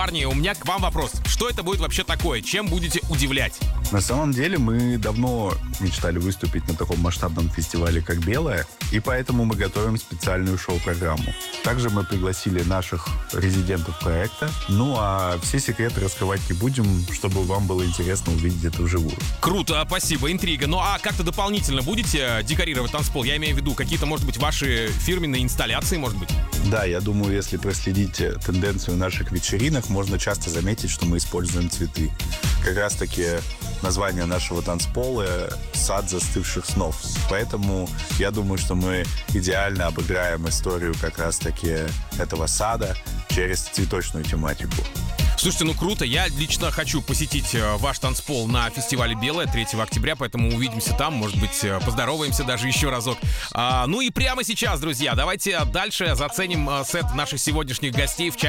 Парни, у меня к вам вопрос. Что это будет вообще такое? Чем будете удивлять? На самом деле мы давно мечтали выступить на таком масштабном фестивале, как «Белое», и поэтому мы готовим специальную шоу-программу. Также мы пригласили наших резидентов проекта. Ну, а все секреты раскрывать не будем, чтобы вам было интересно увидеть это вживую. Круто, спасибо, интрига. Ну а как-то дополнительно будете декорировать танцпол? Я имею в виду какие-то, может быть, ваши фирменные инсталляции, может быть? Да, я думаю, если проследить тенденцию наших вечеринок, можно часто заметить, что мы используем цветы. Как раз-таки название нашего танцпола «Сад застывших снов». Поэтому я думаю, что мы идеально обыграем историю как раз-таки этого сада через цветочную тематику. Слушайте, ну круто. Я лично хочу посетить ваш танцпол на фестивале «Белое» 3 октября, поэтому увидимся там, может быть, поздороваемся даже еще разок. Ну и прямо сейчас, друзья, давайте дальше заценим сет наших сегодняшних гостей в чате.